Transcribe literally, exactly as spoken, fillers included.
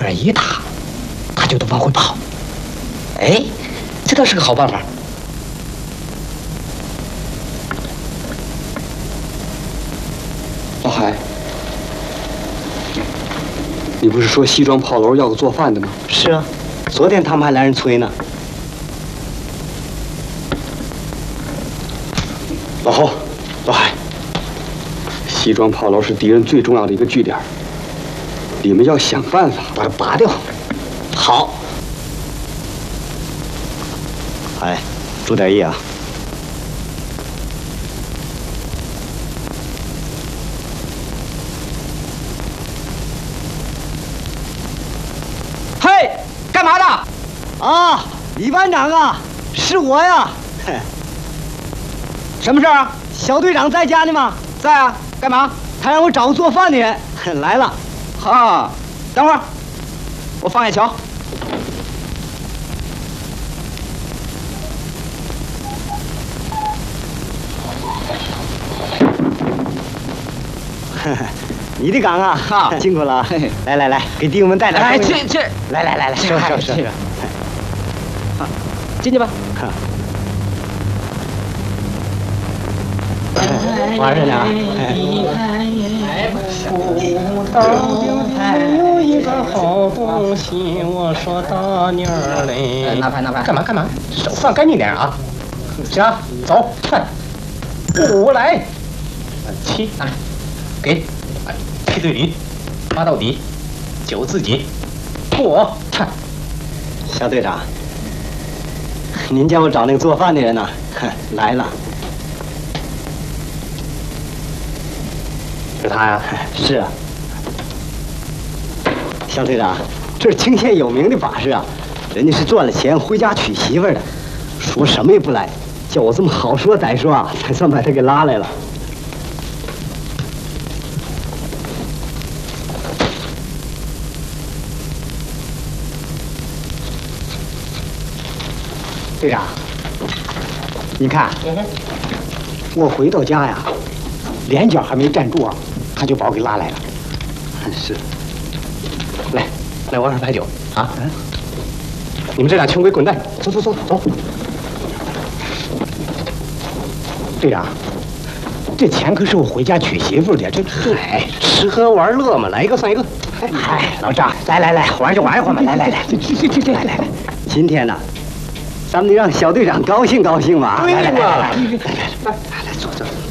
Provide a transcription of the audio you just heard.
上一打，他就都往回跑。哎，这倒是个好办法。 老海，你不是说西庄炮楼要个做饭的吗？ 是啊，昨天他们还来人催呢。 老侯，老海，西庄炮楼是敌人最重要的一个据点，你们要想办法把它拔掉。 好。哎，注点意啊！ 嘿，干嘛的？ 啊，李班长啊，是我呀。嘿， 什么事儿啊？ 小队长在家呢吗？ 在啊。干嘛？ 他让我找个做饭的人。来了。 哈，等会儿，我放眼瞧。 你的岗啊， 啊， 辛苦了。来来来，给弟兄们带点。 哎，这这， 来来来来，说说说。 好，进去吧。 玩着呢。 有一个好东西，我说大妞儿嘞。 拿牌拿牌。 干嘛干嘛？手放干净点啊！行，走，看，五来，七，给，七对零，八到底，九自己，过，看。 小队长，您叫我找那个做饭的人呢？来了。 是他呀？ 是啊。小队长，这是青县有名的把式啊，人家是赚了钱回家娶媳妇儿的，说什么也不来，叫我这么好说歹说啊，才算把他给拉来了。队长，你看，我回到家呀，连脚还没站住啊，他就把我给拉来了。是。 来，来玩会儿牌九啊！嗯，你们这俩穷鬼滚蛋！走走走走。 队长，这钱可是我回家娶媳妇的，这这哎，吃喝玩乐嘛，来一个算一个。 哎，老张，来来来，玩就玩一会儿嘛，来来来，这这这这，来来来，今天呢，咱们得让小队长高兴高兴嘛。 对嘛！ 来来来来来来来，坐坐。